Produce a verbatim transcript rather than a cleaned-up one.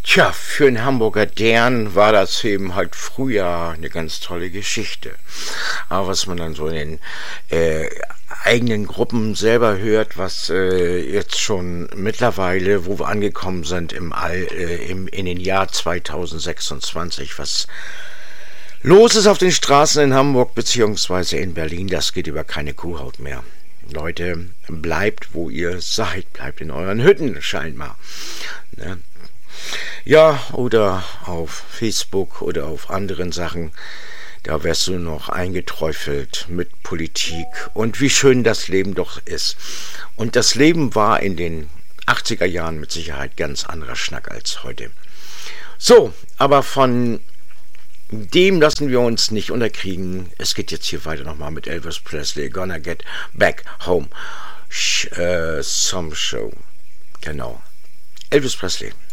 Tja, für einen Hamburger Dern war das eben halt früher eine ganz tolle Geschichte. Aber was man dann so in den äh, eigenen Gruppen selber hört, was äh, jetzt schon mittlerweile, wo wir angekommen sind im All, äh, im, in den Jahr zweitausendsechsundzwanzig, was los ist auf den Straßen in Hamburg beziehungsweise in Berlin, das geht über keine Kuhhaut mehr. Leute, bleibt, wo ihr seid, bleibt in euren Hütten, scheinbar. Ne? Ja, oder auf Facebook oder auf anderen Sachen, da wärst du noch eingeträufelt mit Politik und wie schön das Leben doch ist. Und das Leben war in den achtziger Jahren mit Sicherheit ganz anderer Schnack als heute. So, aber von dem lassen wir uns nicht unterkriegen. Es geht jetzt hier weiter nochmal mit Elvis Presley, Gonna Get Back Home. Sh- äh, some Show. Genau. Elvis Presley.